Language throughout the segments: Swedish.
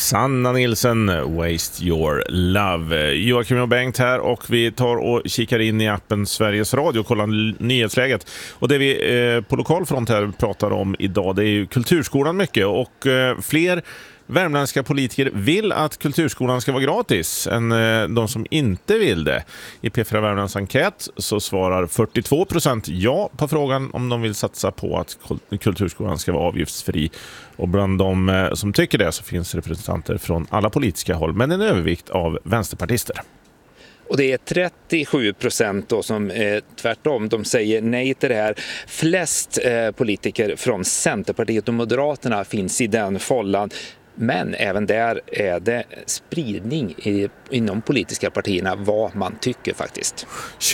Sanna Nilsson, Waste Your Love. Joakim och Bengt här och vi tar och kikar in i appen Sveriges Radio och kollar nyhetsläget. Och det vi på lokalfront här pratar om idag, det är ju kulturskolan mycket och fler värmländska politiker vill att kulturskolan ska vara gratis än de som inte vill det. I P4 Värmlands enkät så svarar 42% ja på frågan om de vill satsa på att kulturskolan ska vara avgiftsfri. Och bland de som tycker det så finns representanter från alla politiska håll, men en övervikt av vänsterpartister. Och det är 37% då som tvärtom, de säger nej till det här. Flest politiker från Centerpartiet och Moderaterna finns i den follan. Men även där är det spridning inom politiska partierna vad man tycker faktiskt.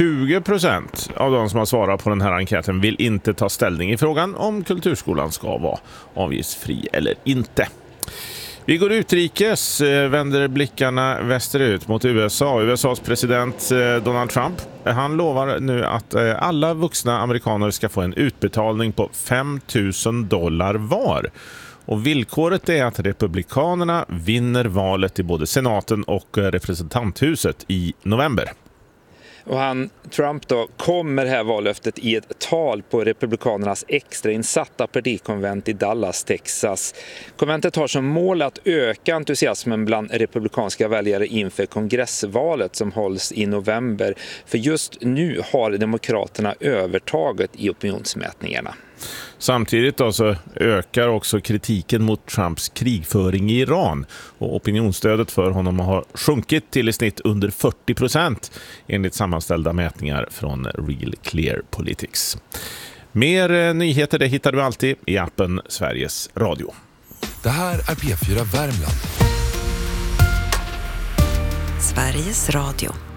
20% av de som har svarat på den här enkäten vill inte ta ställning i frågan om kulturskolan ska vara avgiftsfri eller inte. Vi går utrikes, vänder blickarna västerut mot USA. USAs president Donald Trump, han lovar nu att alla vuxna amerikaner ska få en utbetalning på $5,000 var. Och villkoret är att republikanerna vinner valet i både senaten och representanthuset i november. Och Trump då kommer här vallöftet i ett tal på republikanernas extrainsatta partikonvent i Dallas, Texas. Konventet har som mål att öka entusiasmen bland republikanska väljare inför kongressvalet som hålls i november. För just nu har demokraterna övertaget i opinionsmätningarna. Samtidigt då så ökar också kritiken mot Trumps krigföring i Iran och opinionsstödet för honom har sjunkit till i snitt under 40% enligt sammanställda mätningar från Real Clear Politics. Mer nyheter det hittar du alltid i appen Sveriges Radio. Det här är P4 Värmland. Sveriges Radio.